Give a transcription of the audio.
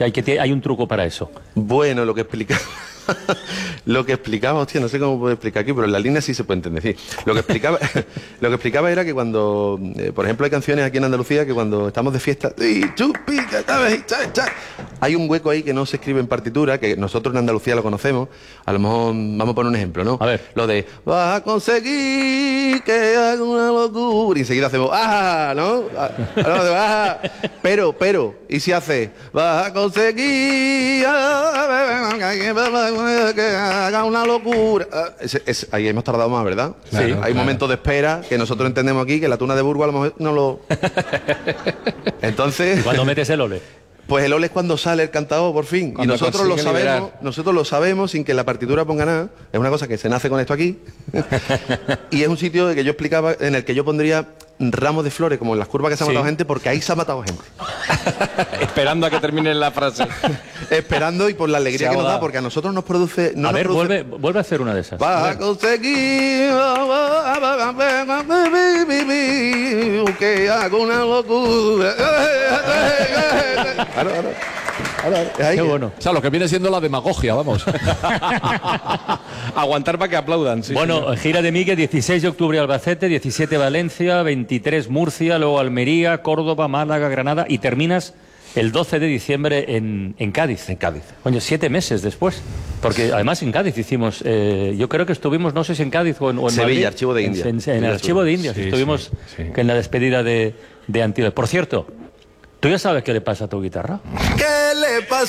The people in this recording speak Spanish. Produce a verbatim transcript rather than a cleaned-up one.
Que hay, que hay un truco para eso. Bueno, lo que explicaba... lo que explicaba, hostia, no sé cómo puedo explicar aquí, pero en la línea sí se puede entender. Sí. Lo que explicaba, lo que explicaba era que cuando, eh, por ejemplo, hay canciones aquí en Andalucía que cuando estamos de fiesta, hay un hueco ahí que no se escribe en partitura, que nosotros en Andalucía lo conocemos. A lo mejor vamos a poner un ejemplo, ¿no? A ver. Lo de vas a conseguir que haga una locura y enseguida hacemos ah, ¿no? Ah, pero, pero, y si hace vas a conseguir que haga una locura. Es, es, ahí hemos tardado más, ¿verdad? Claro, sí. Hay claro. momentos de espera que nosotros entendemos aquí que la tuna de Burgos a lo mejor no lo... Entonces... ¿Y cuando metes el ole? Pues el ole es cuando sale el cantador, por fin. Cuando y nosotros lo sabemos, liberar. nosotros lo sabemos sin que la partitura ponga nada. Es una cosa que se nace con esto aquí. Y es un sitio que yo explicaba en el que yo pondría ramos de flores, como en las curvas que se ha sí. matado gente, porque ahí se ha matado gente. Esperando a que termine la frase. Esperando y por la alegría que nos da, porque a nosotros nos produce... No a nos ver, produce... vuelve, vuelve a hacer una de esas. Va a conseguir que haga una locura. Claro, claro. Qué que... bueno. O sea, lo que viene siendo la demagogia, vamos. Aguantar para que aplaudan. Sí, bueno, señor. Gira de Miguel, dieciséis de octubre Albacete, diecisiete Valencia, veintitrés Murcia, luego Almería, Córdoba, Málaga, Granada y terminas el doce de diciembre en, en Cádiz. En Cádiz. Coño, siete meses después. Porque además en Cádiz hicimos, eh, yo creo que estuvimos, no sé si en Cádiz o en, o en Sevilla, Madrid, Archivo de Indias. En, en, en el Archivo de Indias, sí, estuvimos sí, sí. en la despedida de, de Antilles. Por cierto, ¿tú ya sabes qué le pasa a tu guitarra? ¿Qué le pasa?